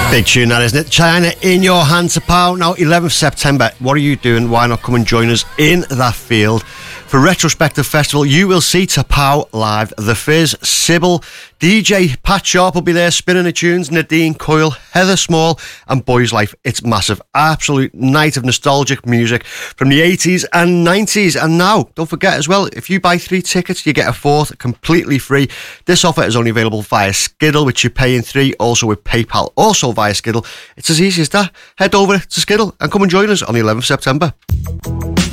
Big tune that, isn't it? China in Your Hands to Pow. Now, 11th September, what are you doing? Why not come and join us in that field? For Retrospective Festival, you will see T'Pau live. The Fizz, Sybil, DJ Pat Sharp will be there spinning the tunes, Nadine Coyle, Heather Small and Boys Life. It's massive. Absolute night of nostalgic music from the 80s and 90s. And now, don't forget as well, if you buy 3 tickets, you get a 4th completely free. This offer is only available via Skiddle, which you pay in 3, also with PayPal, also via Skiddle. It's as easy as that. Head over to Skiddle and come and join us on the 11th September.